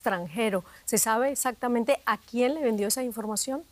extranjero. ¿Se sabe exactamente a quién le vendió esa información?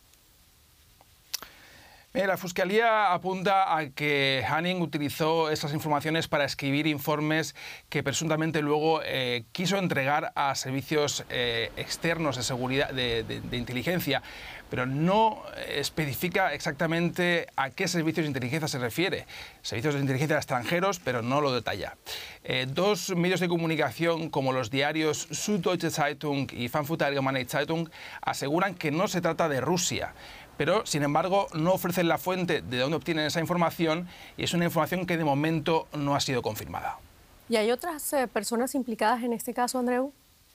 La Fiscalía apunta a que Hanning utilizó esas informaciones para escribir informes que presuntamente luego quiso entregar a servicios externos de seguridad, de inteligencia, pero no especifica exactamente a qué servicios de inteligencia se refiere. Servicios de inteligencia extranjeros, pero no lo detalla. Dos medios de comunicación como los diarios Süddeutsche Zeitung y Frankfurter Allgemeine Zeitung aseguran que no se trata de Rusia, pero, sin embargo, no ofrecen la fuente de dónde obtienen esa información y es una información que de momento no ha sido confirmada. ¿Y hay otras personas implicadas en este caso, Andreu?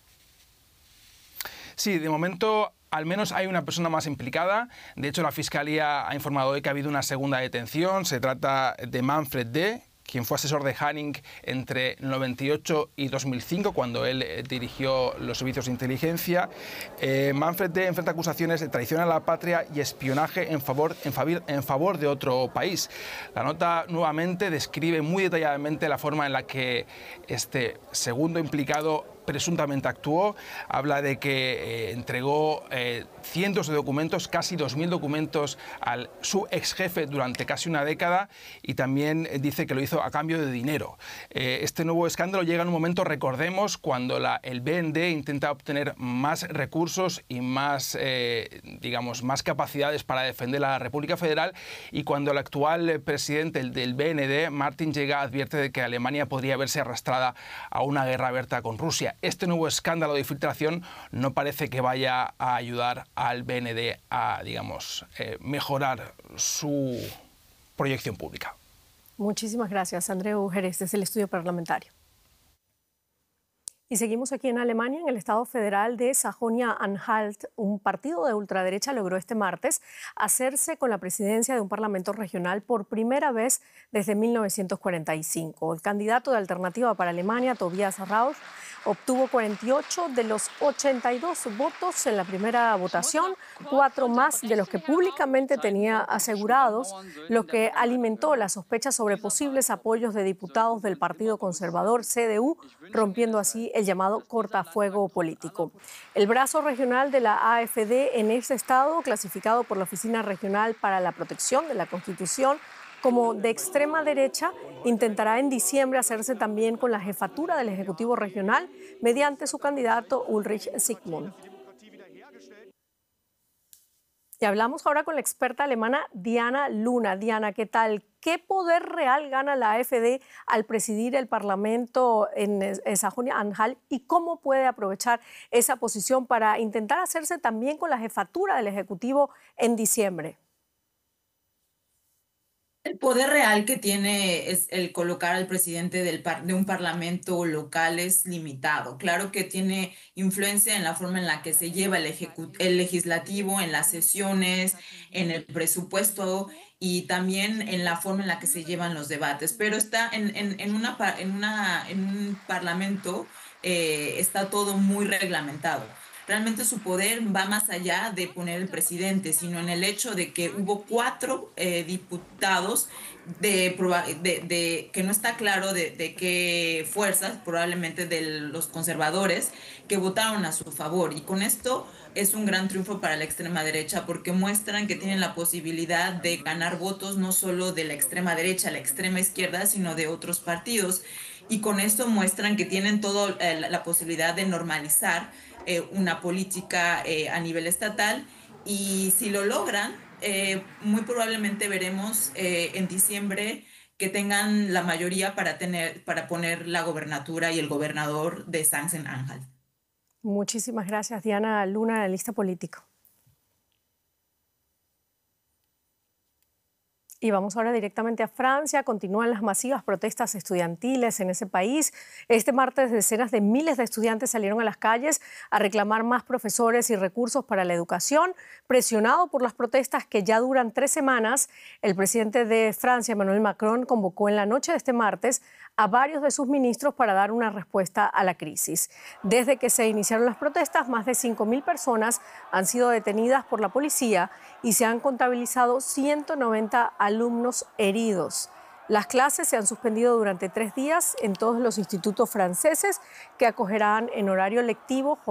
Sí, de momento al menos hay una persona más implicada. De hecho, la Fiscalía ha informado hoy que ha habido una segunda detención. Se trata de Manfred D., quien fue asesor de Hanning entre el 98 y 2005, cuando él dirigió los servicios de inteligencia. Manfred D. enfrenta acusaciones de traición a la patria y espionaje en favor de otro país. La nota nuevamente describe muy detalladamente la forma en la que este segundo implicado presuntamente actuó. Habla de que entregó cientos de documentos, casi 2.000 documentos a su ex jefe durante casi una década, y también dice que lo hizo a cambio de dinero. Este nuevo escándalo llega en un momento, recordemos, cuando el BND intenta obtener más recursos y más, más capacidades para defender a la República Federal, y cuando el actual presidente del BND, Martin Jäger, advierte de que Alemania podría verse arrastrada a una guerra abierta con Rusia. Este nuevo escándalo de infiltración no parece que vaya a ayudar al BND a, mejorar su proyección pública. Muchísimas gracias, Andreu Jerez, desde el estudio parlamentario. Y seguimos aquí en Alemania, en el estado federal de Sajonia-Anhalt. Un partido de ultraderecha logró este martes hacerse con la presidencia de un parlamento regional por primera vez desde 1945. El candidato de Alternativa para Alemania, Tobias Rauch, obtuvo 48 de los 82 votos en la primera votación, 4 más de los que públicamente tenía asegurados, lo que alimentó la sospecha sobre posibles apoyos de diputados del Partido Conservador CDU, rompiendo así el llamado cortafuego político. El brazo regional de la AfD en ese estado, clasificado por la Oficina Regional para la Protección de la Constitución como de extrema derecha, intentará en diciembre hacerse también con la jefatura del Ejecutivo Regional mediante su candidato Ulrich Zygmunt. Y hablamos ahora con la experta alemana Diana Luna. Diana, ¿qué tal? ¿Qué poder real gana la AfD al presidir el Parlamento en Sajonia-Anhalt y cómo puede aprovechar esa posición para intentar hacerse también con la jefatura del Ejecutivo en diciembre? El poder real que tiene es el colocar al presidente de un parlamento local es limitado. Claro que tiene influencia en la forma en la que se lleva el legislativo, en las sesiones, en el presupuesto y también en la forma en la que se llevan los debates. Pero está en un parlamento, está todo muy reglamentado. Realmente su poder va más allá de poner el presidente, sino en el hecho de que hubo 4 diputados que no está claro de qué fuerzas, probablemente de los conservadores, que votaron a su favor. Y con esto es un gran triunfo para la extrema derecha porque muestran que tienen la posibilidad de ganar votos no solo de la extrema derecha, la extrema izquierda, sino de otros partidos. Y con esto muestran que tienen toda la posibilidad de normalizar una política a nivel estatal, y si lo logran, muy probablemente veremos en diciembre que tengan la mayoría para poner la gobernatura y el gobernador de Sachsen-Anhalt. Muchísimas gracias, Diana Luna, analista político. Y vamos ahora directamente a Francia. Continúan las masivas protestas estudiantiles en ese país. Este martes, decenas de miles de estudiantes salieron a las calles a reclamar más profesores y recursos para la educación. Presionado por las protestas que ya duran 3 semanas, el presidente de Francia, Emmanuel Macron, convocó en la noche de este martes a varios de sus ministros para dar una respuesta a la crisis. Desde que se iniciaron las protestas, más de 5.000 personas han sido detenidas por la policía y se han contabilizado 190 alumnos heridos. Las clases se han suspendido durante 3 días en todos los institutos franceses que acogerán en horario lectivo